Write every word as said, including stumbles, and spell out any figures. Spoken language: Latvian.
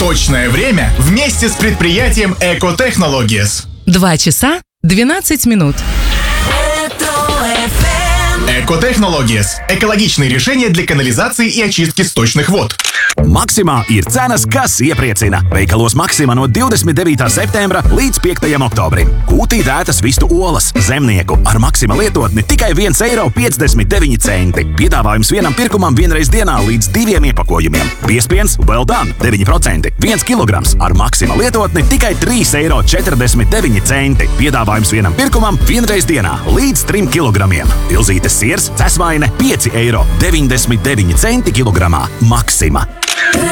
Точное время вместе с предприятием Eco Technologies. Два часа двенадцать минут. Eco Technologies – ekoloģiskие решения для канализации и очистки сточных вод. Maksimā ir cenas, kas iepriecina. Veikalos Maksimā no divdesmit devītā septembra līdz piektajam oktobrim. Kūtī dētas vistu olas, zemnieku ar Maksimā lietotni tikai viens eiro piecdesmit deviņi centi. Piedāvājums vienam pirkumam vienreiz dienā līdz diviem iepakojumiem. Piespiens Well Done deviņi procenti. viens kilograms ar Maksimā lietotni tikai trīs eiro četrdesmit deviņi centi. Piedāvājums vienam pirkumam vienreiz dienā līdz trim kilogramiem. Ilzītes siers, cesvaine pieci eiro deviņdesmit deviņi centi kilogramā. Maksimā.